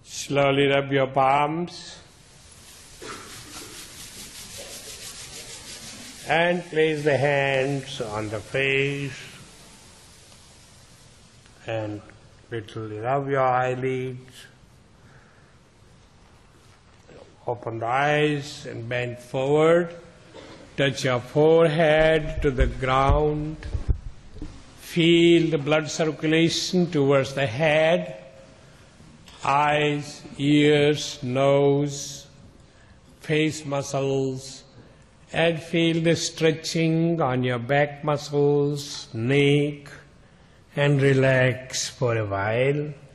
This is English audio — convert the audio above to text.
Slowly rub your palms and place the hands on the face and little rub your eyelids. Open the eyes and bend forward. Touch your forehead to the ground. Feel the blood circulation towards the head, eyes, ears, nose, face muscles, and feel the stretching on your back muscles, neck, and relax for a while.